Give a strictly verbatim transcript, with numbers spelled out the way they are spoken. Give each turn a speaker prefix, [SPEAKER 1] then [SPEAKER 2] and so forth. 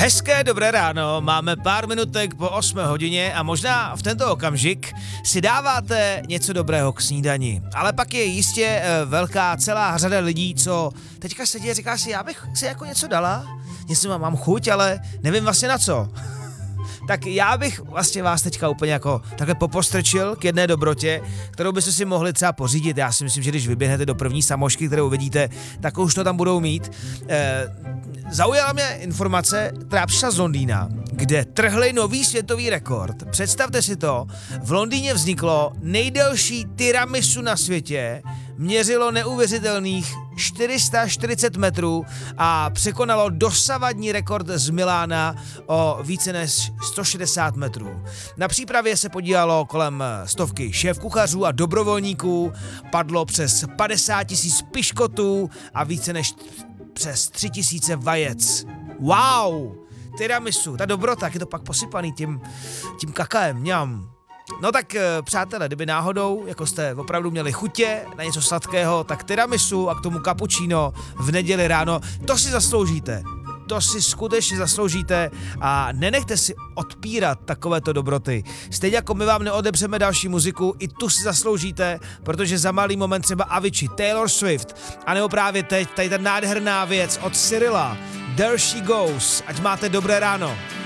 [SPEAKER 1] Hezké dobré ráno, máme pár minutek po osmé hodině a možná v tento okamžik si dáváte něco dobrého k snídani. Ale pak je jistě e, velká celá řada lidí, co teďka sedí a říká si, já bych si jako něco dala, něco mám, mám chuť, ale nevím vlastně na co. Tak já bych vlastně vás teďka úplně jako takhle popostrčil k jedné dobrotě, kterou byste si mohli třeba pořídit. Já si myslím, že když vyběhnete do první samošky, kterou vidíte, tak už to tam budou mít. E, zaujala mě informace, která přišla z Londýna, kde trhli nový světový rekord. Představte si to, v Londýně vzniklo nejdelší tiramisu na světě, měřilo neuvěřitelných čtyři sta čtyřicet metrů a překonalo dosavadní rekord z Milána o více než sto šedesát metrů. Na přípravě se podílelo kolem stovky šéfkuchařů a dobrovolníků, padlo přes padesát tisíc piškotů a více než přes tři tisíce vajec. Wow! Tiramisu, ta dobrota, jak je to pak posypaný tím, tím kakaem, mňam. No tak přátelé, kdyby náhodou, jako jste opravdu měli chutě na něco sladkého, tak tiramisu a k tomu cappuccino v neděli ráno, to si zasloužíte. To si skutečně zasloužíte a nenechte si odpírat takovéto dobroty. Stejně jako my vám neodebřeme další muziku, i tu si zasloužíte, protože za malý moment třeba Avicii, Taylor Swift, anebo právě teď tady ta nádherná věc od Cyrila, There She Goes, ať máte dobré ráno.